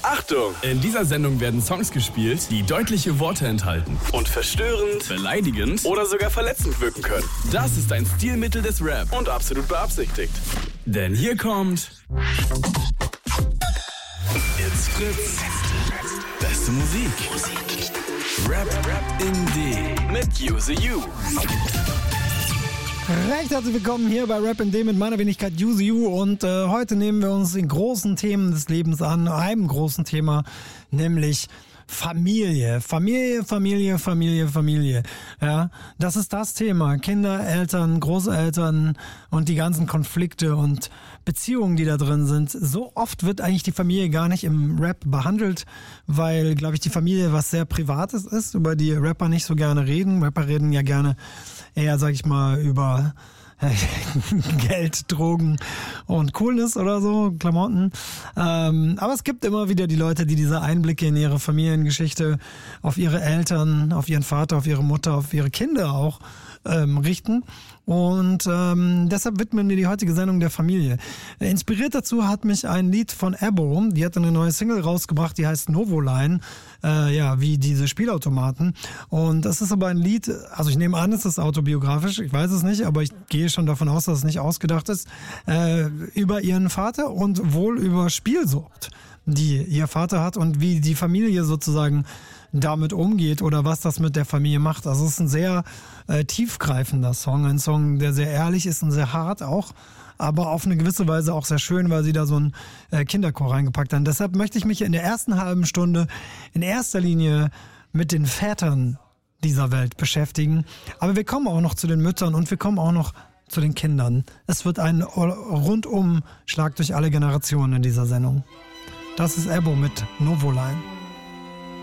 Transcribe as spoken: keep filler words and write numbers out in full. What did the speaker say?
Achtung! In dieser Sendung werden Songs gespielt, die deutliche Worte enthalten und verstörend, beleidigend oder sogar verletzend wirken können. Das ist ein Stilmittel des Rap und absolut beabsichtigt. Denn hier kommt It's Fritz. Beste Musik. Rap, Rap in D mit Use You. Recht herzlich willkommen hier bei Rap in D mit meiner Wenigkeit Use You und äh, heute nehmen wir uns den großen Themen des Lebens an, einem großen Thema, nämlich Familie. Familie, Familie, Familie, Familie. Ja, das ist das Thema. Kinder, Eltern, Großeltern und die ganzen Konflikte und Beziehungen, die da drin sind. So oft wird eigentlich die Familie gar nicht im Rap behandelt, weil, glaube ich, die Familie was sehr Privates ist, über die Rapper nicht so gerne reden. Rapper reden ja gerne eher, sag ich mal, über Geld, Drogen und Coolness oder so, Klamotten. Ähm, aber es gibt immer wieder die Leute, die diese Einblicke in ihre Familiengeschichte, auf ihre Eltern, auf ihren Vater, auf ihre Mutter, auf ihre Kinder auch ähm, richten. Und ähm, deshalb widmen wir die heutige Sendung der Familie. Inspiriert dazu hat mich ein Lied von Ebo. Die hat eine neue Single rausgebracht, die heißt Novoline. Äh, ja, wie diese Spielautomaten. Und das ist aber ein Lied, also ich nehme an, es ist autobiografisch, ich weiß es nicht, aber ich gehe schon davon aus, dass es nicht ausgedacht ist, äh, über ihren Vater und wohl über Spielsucht, die ihr Vater hat und wie die Familie sozusagen damit umgeht oder was das mit der Familie macht. Also es ist ein sehr äh, tiefgreifender Song, ein Song, der sehr ehrlich ist und sehr hart auch, aber auf eine gewisse Weise auch sehr schön, weil sie da so einen äh, Kinderchor reingepackt haben. Deshalb möchte ich mich in der ersten halben Stunde in erster Linie mit den Vätern dieser Welt beschäftigen. Aber wir kommen auch noch zu den Müttern und wir kommen auch noch zu den Kindern. Es wird ein Rundumschlag durch alle Generationen in dieser Sendung. Das ist Ebo mit Novoline.